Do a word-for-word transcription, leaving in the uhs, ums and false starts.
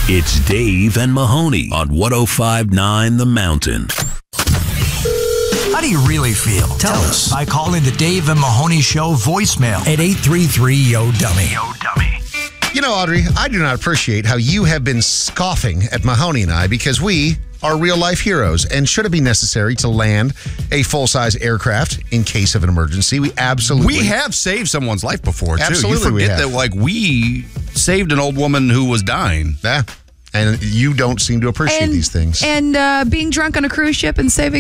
It's Dave and Mahoney on one oh five point nine The Mountain. How do you really feel? Tell, Tell us by calling the Dave and Mahoney Show voicemail at eight three three, Y O Dummy. Yo, Dummy. You know, Audrey, I do not appreciate how you have been scoffing at Mahoney and I because we are real-life heroes. And should it be necessary to land a full-size aircraft in case of an emergency, we absolutely... We have saved someone's life before, too. Absolutely, you we forget have. that, like, we saved an old woman who was dying. Yeah, and you don't seem to appreciate and, these things. And uh, being drunk on a cruise ship and saving